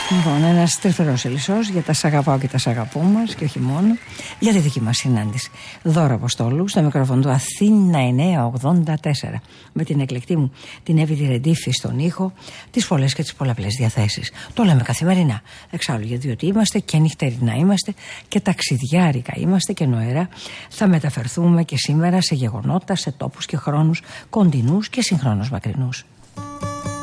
Λοιπόν, ένας τρυφερός ελισσός για τα σ' αγαπάω και τα σ' αγαπώ μας και όχι μόνο, για τη δική μας συνάντηση. Δώρα Αποστόλου, στο μικρόφωνο του Αθήνα 984. Με την εκλεκτή μου την Εύη Ρεντίφη στον ήχο, τις πολλές και τις πολλαπλές διαθέσεις. Το λέμε καθημερινά. Εξάλλου, διότι είμαστε και νυχτερινά είμαστε και ταξιδιάρικα είμαστε και νοερά. Θα μεταφερθούμε και σήμερα σε γεγονότα, σε τόπους και χρόνους κοντινούς και συγχρόνως μακρινούς.